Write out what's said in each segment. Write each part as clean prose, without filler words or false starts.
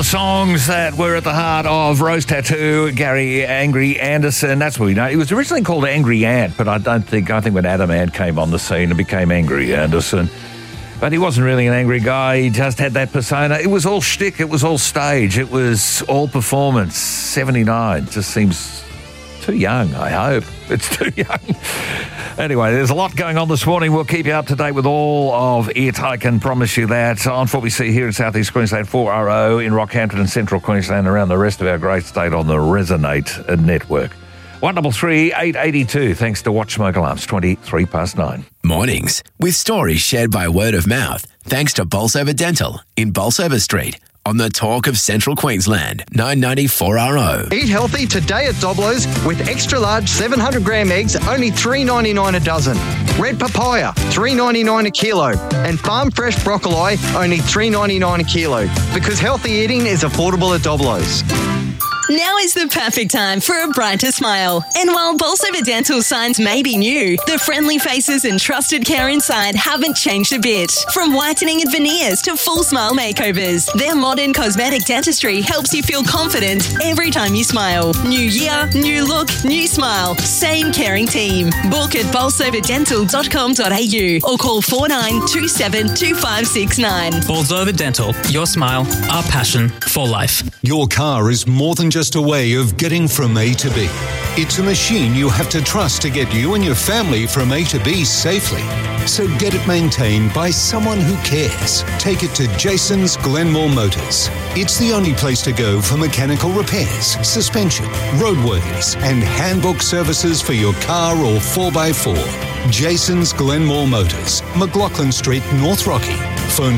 Songs that were at the heart of Rose Tattoo, Gary Angry Anderson. That's what we know. He was originally called Angry Ant, but I think when Adam Ant came on the scene, it became Angry Anderson. But he wasn't really an angry guy. He just had that persona. It was all shtick. It was all stage. It was all performance. 79 just seems too young, I hope. It's too young. Anyway, there's a lot going on this morning. We'll keep you up to date with all of it. I can promise you that. On 4BC here in South East Queensland, 4RO in Rockhampton and Central Queensland, around the rest of our great state on the Resonate network. 133 882. Thanks to Watch Smoke Alarms, 23 past 9. Mornings with stories shared by word of mouth. Thanks to Bolsover Dental in Bolsover Street. On the Talk of Central Queensland, 990 4RO. Eat healthy today at Doblo's with extra large 700 gram eggs, only $3.99 a dozen. Red papaya, $3.99 a kilo. And farm fresh broccoli, only $3.99 a kilo. Because healthy eating is affordable at Doblo's. Now is the perfect time for a brighter smile. And while Bolsover Dental signs may be new, the friendly faces and trusted care inside haven't changed a bit. From whitening and veneers to full smile makeovers, their modern cosmetic dentistry helps you feel confident every time you smile. New year, new look, new smile. Same caring team. Book at bolsoverdental.com.au or call 4927 2569. Bolsover Dental, your smile, our passion for life. Your car is more than just a way of getting from A to B. It's a machine you have to trust to get you and your family from A to B safely. So get it maintained by someone who cares. Take it to Jason's Glenmore Motors. It's the only place to go for mechanical repairs, suspension, roadworthies, and handbook services for your car or 4x4. Jason's Glenmore Motors, McLaughlin Street, North Rocky. Phone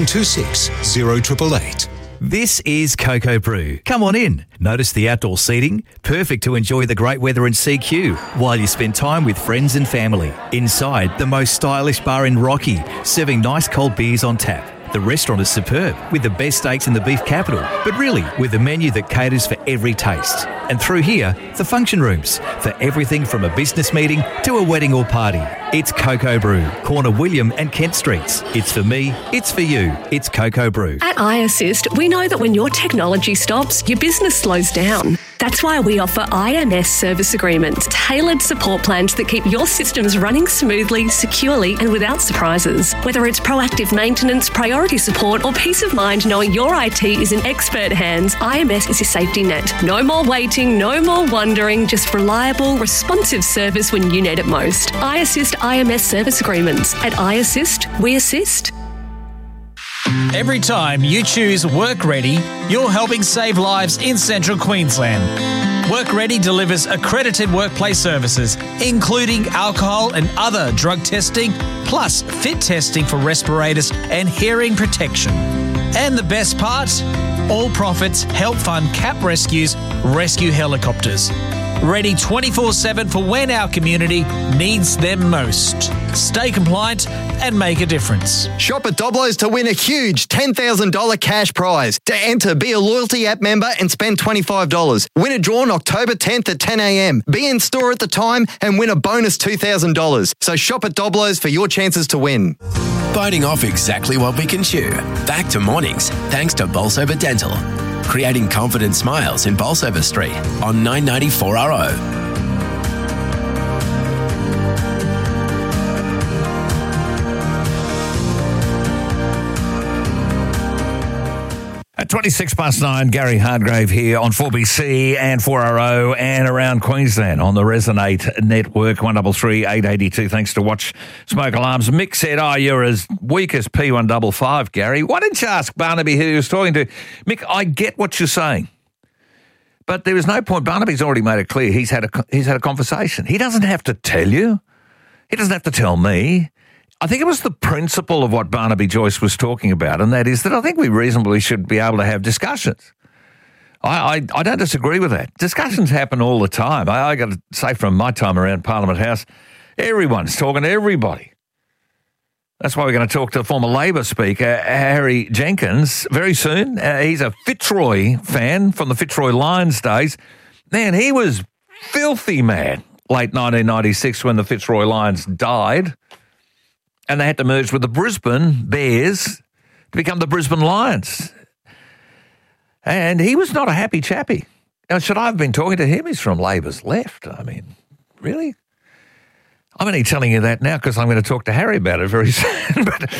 4926 0888. This is Cocoa Brew. Come on in. Notice the outdoor seating, perfect to enjoy the great weather in CQ while you spend time with friends and family. Inside, the most stylish bar in Rocky, serving nice cold beers on tap. The restaurant is superb, with the best steaks in the beef capital, but really with a menu that caters for every taste. And through here, the function rooms, for everything from a business meeting to a wedding or party. It's Cocoa Brew, corner William and Kent Streets. It's for me, it's for you, it's Cocoa Brew. At iAssist, we know that when your technology stops, your business slows down. That's why we offer IMS service agreements, tailored support plans that keep your systems running smoothly, securely and without surprises. Whether it's proactive maintenance, priority support or peace of mind knowing your IT is in expert hands, IMS is your safety net. No more waiting, no more wondering, just reliable, responsive service when you need it most. iAssist IMS service agreements. At iAssist, we assist. Every time you choose Work Ready, you're helping save lives in Central Queensland. Work Ready delivers accredited workplace services, including alcohol and other drug testing, plus fit testing for respirators and hearing protection. And the best part? All profits help fund CAP Rescue's rescue helicopters. Ready 24/7 for when our community needs them most. Stay compliant and make a difference. Shop at Doblo's to win a huge $10,000 cash prize. To enter, be a loyalty app member and spend $25. Win a draw on October 10th at 10 a.m. Be in store at the time and win a bonus $2,000. So shop at Doblo's for your chances to win. Biting off exactly what we can chew. Back to mornings, thanks to Bolsover Dental. Creating confident smiles in Bolsover Street on 990 4RO. At 26 past 9, Gary Hardgrave here on 4BC and 4RO and around Queensland on the Resonate network, 133 882. Thanks to Watch Smoke Alarms. Mick said, you're as weak as P155, Gary. Why didn't you ask Barnaby who he was talking to? Mick, I get what you're saying, but there is no point. Barnaby's already made it clear he's had a conversation. He doesn't have to tell you. He doesn't have to tell me. I think it was the principle of what Barnaby Joyce was talking about, and that is that I think we reasonably should be able to have discussions. I don't disagree with that. Discussions happen all the time. I got to say, from my time around Parliament House, everyone's talking to everybody. That's why we're going to talk to former Labor Speaker Harry Jenkins very soon. He's a Fitzroy fan from the Fitzroy Lions days. Man, he was filthy mad late 1996 when the Fitzroy Lions died. And they had to merge with the Brisbane Bears to become the Brisbane Lions. And he was not a happy chappy. Now, should I have been talking to him? He's from Labor's left. I mean, really? I'm only telling you that now because I'm going to talk to Harry about it very soon. But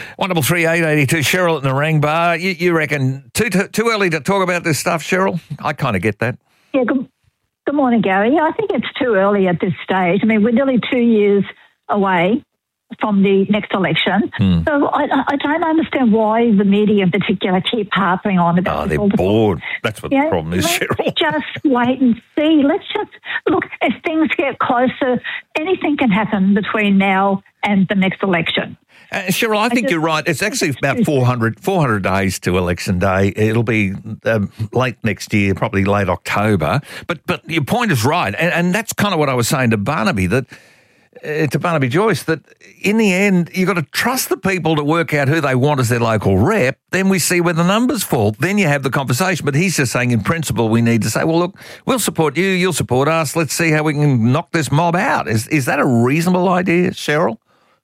133882, Cheryl at Narang Bar. You reckon too early to talk about this stuff, Cheryl? I kind of get that. Yeah, good morning, Gary. I think it's too early at this stage. I mean, we're nearly 2 years away from the next election. So I don't understand why the media in particular keep harping on about they're bored. That's what the problem is, Cheryl. Let's just wait and see. Let's just look, as things get closer, anything can happen between now and the next election. Cheryl, I think you're right. It's actually about 400 days to Election Day. It'll be late next year, probably late October. But your point is right. And that's kind of what I was saying to Barnaby, to Barnaby Joyce, that in the end, you've got to trust the people to work out who they want as their local rep. Then we see where the numbers fall. Then you have the conversation. But he's just saying, in principle, we need to say, well, look, we'll support you, you'll support us. Let's see how we can knock this mob out. Is that a reasonable idea, Cheryl?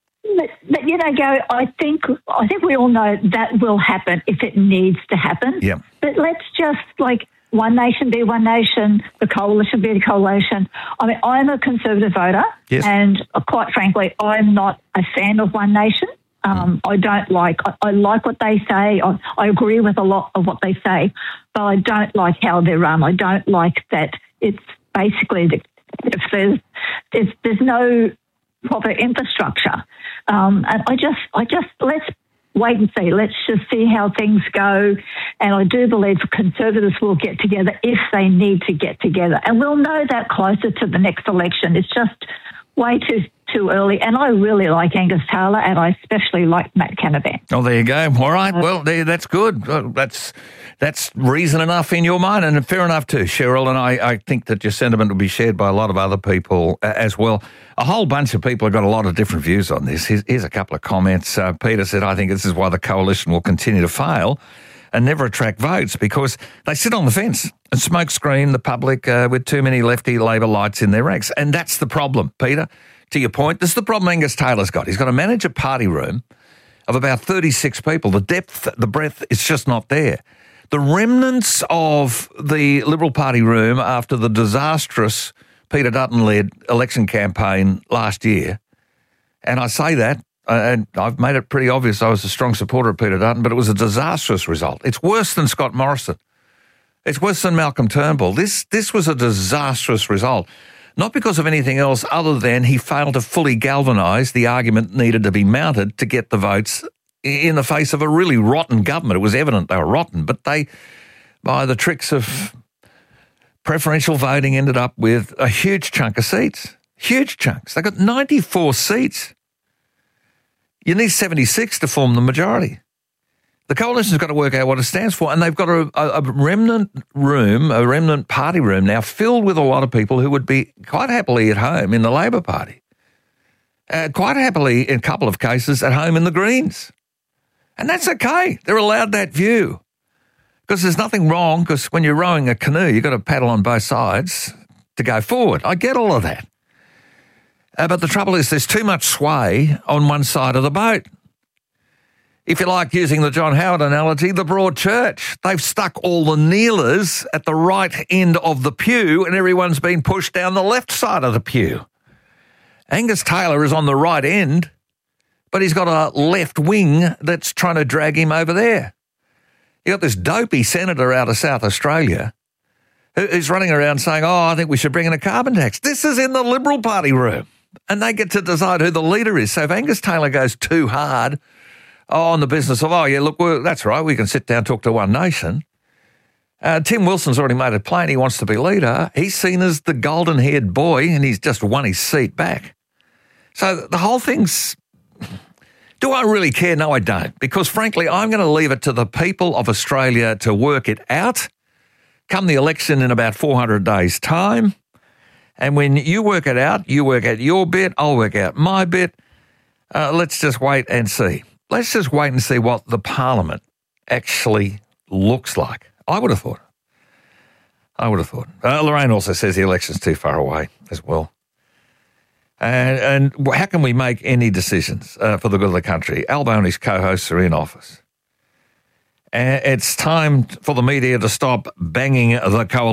But you know, Gary, I think we all know that will happen if it needs to happen. Yeah. But let's just, one nation be one nation, the coalition be the coalition. I mean, I'm a Conservative voter, yes, and quite frankly, I'm not a fan of one nation. I don't like, I like what they say. I agree with a lot of what they say, but I don't like how they're run. I don't like that it's basically, if there's no proper infrastructure. And I just, let's wait and see. Let's just see how things go. And I do believe Conservatives will get together if they need to get together. And we'll know that closer to the next election. It's just way too early. And I really like Angus Taylor, and I especially like Matt Canavan. Oh, there you go. All right. Well, that's good. That's reason enough in your mind, and fair enough too, Cheryl. And I think that your sentiment will be shared by a lot of other people as well. A whole bunch of people have got a lot of different views on this. Here's a couple of comments. Peter said, I think this is why the coalition will continue to fail and never attract votes, because they sit on the fence and smoke screen the public with too many lefty Labor lights in their ranks. And that's the problem, Peter. To your point, this is the problem Angus Taylor's got. He's got to manage a party room of about 36 people. The depth, the breadth, it's just not there. The remnants of the Liberal Party room after the disastrous Peter Dutton-led election campaign last year, and I say that, and I've made it pretty obvious I was a strong supporter of Peter Dutton, but it was a disastrous result. It's worse than Scott Morrison. It's worse than Malcolm Turnbull. This was a disastrous result, not because of anything else other than he failed to fully galvanise the argument needed to be mounted to get the votes in the face of a really rotten government. It was evident they were rotten, but they, by the tricks of preferential voting, ended up with a huge chunk of seats. Huge chunks. They got 94 seats. You need 76 to form the majority. The coalition's got to work out what it stands for, and they've got a remnant room, a remnant party room now filled with a lot of people who would be quite happily at home in the Labor Party. Quite happily, in a couple of cases, at home in the Greens. And that's okay. They're allowed that view. Because there's nothing wrong, because when you're rowing a canoe, you've got to paddle on both sides to go forward. I get all of that. But the trouble is there's too much sway on one side of the boat. If you like using the John Howard analogy, the broad church. They've stuck all the kneelers at the right end of the pew, and everyone's been pushed down the left side of the pew. Angus Taylor is on the right end, but he's got a left wing that's trying to drag him over there. You got this dopey senator out of South Australia who's running around saying, I think we should bring in a carbon tax. This is in the Liberal Party room, and they get to decide who the leader is. So if Angus Taylor goes too hard on the business of, that's right, we can sit down and talk to One Nation. Tim Wilson's already made it plain he wants to be leader. He's seen as the golden-haired boy, and he's just won his seat back. So the whole thing's... Do I really care? No, I don't. Because, frankly, I'm going to leave it to the people of Australia to work it out come the election in about 400 days' time. And when you work it out, you work out your bit, I'll work out my bit. Let's just wait and see. Let's just wait and see what the Parliament actually looks like. I would have thought. Lorraine also says the election's too far away as well. And how can we make any decisions for the good of the country? Albo and his co-hosts are in office. It's time for the media to stop banging the coalition.